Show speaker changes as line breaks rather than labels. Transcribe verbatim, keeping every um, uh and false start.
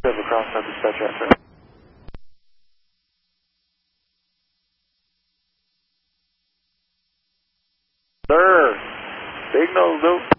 Have a cross on dispatch answer. Sir, signal, no.